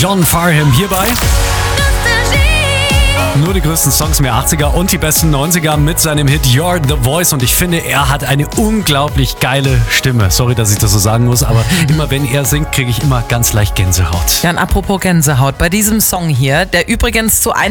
John Farnham hierbei. Nur die größten Songs mehr 80er und die besten 90er mit seinem Hit You're the Voice. Und ich finde, er hat eine unglaublich geile Stimme. Sorry, dass ich das so sagen muss, aber immer wenn er singt, kriege ich immer ganz leicht Gänsehaut. Ja, und apropos Gänsehaut, bei diesem Song hier, der übrigens zu einem